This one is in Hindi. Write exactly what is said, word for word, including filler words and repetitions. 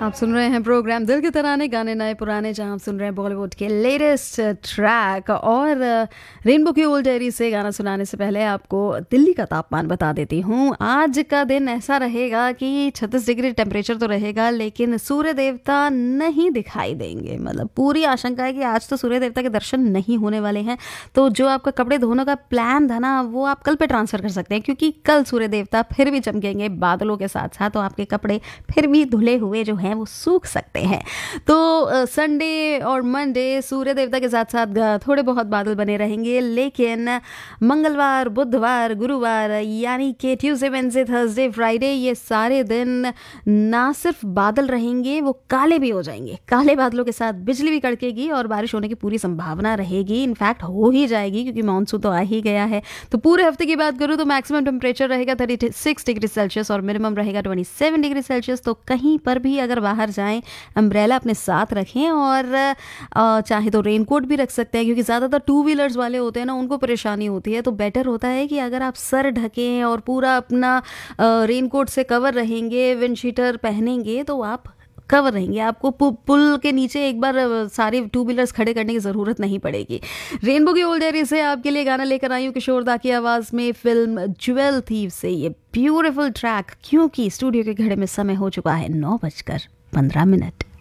आप सुन रहे हैं प्रोग्राम दिल के तराने, गाने नए पुराने, जहां हम सुन रहे हैं बॉलीवुड के लेटेस्ट ट्रैक। और रेनबो की ओल्ड डायरी से गाना सुनाने से पहले आपको दिल्ली का तापमान बता देती हूँ। आज का दिन ऐसा रहेगा कि छत्तीस डिग्री टेम्परेचर तो रहेगा, लेकिन सूर्य देवता नहीं दिखाई देंगे। मतलब पूरी आशंका है कि आज तो सूर्य देवता के दर्शन नहीं होने वाले हैं। तो जो आपका कपड़े धोने का प्लान था ना, वो आप कल पे ट्रांसफर कर सकते हैं, क्योंकि कल सूर्य देवता फिर भी चमकेंगे बादलों के साथ साथ, तो आपके कपड़े फिर भी धुले हुए जो हैं वो सूख सकते हैं। तो संडे और मंडे सूर्य देवता के साथ साथ थोड़े बहुत बादल बने रहेंगे, लेकिन मंगलवार, बुधवार, गुरुवार यानी कि ट्यूसडे, वेडनेसडे, थर्सडे, फ्राइडे, ये सारे दिन ना सिर्फ बादल रहेंगे, वो काले भी हो जाएंगे। काले बादलों के साथ बिजली भी कड़केगी और बारिश होने की पूरी संभावना रहेगी। इनफैक्ट हो ही जाएगी, क्योंकि मानसून तो आ ही गया है। तो पूरे हफ्ते की बात करूँ तो मैक्सिमम टेम्परेचर रहेगा छत्तीस डिग्री सेल्सियस और मिनिमम रहेगा सत्ताईस डिग्री सेल्सियस। तो कहीं पर भी अगर बाहर जाएं, अम्ब्रेला अपने साथ रखें और चाहे तो रेनकोट भी रख सकते हैं, क्योंकि ज़्यादातर टू व्हीलर्स वाले होते हैं ना, उनको परेशानी होती है। तो बेटर होता है कि अगर आप सर ढकें और पूरा अपना रेनकोट से कवर रहेंगे, विंड शीटर पहनेंगे, तो आप कवर रहेंगे। आपको पुल के नीचे एक बार सारे टू व्हीलर्स खड़े करने की ज़रूरत नहीं पड़ेगी। रेनबो की ओल्ड डायरी से आपके लिए गाना लेकर आई हूँ किशोर दा की आवाज़ में, फिल्म ज्वेल थीव से ये ब्यूटीफुल ट्रैक, क्योंकि स्टूडियो के घड़े में समय हो चुका है नौ बजकर पंद्रह मिनट।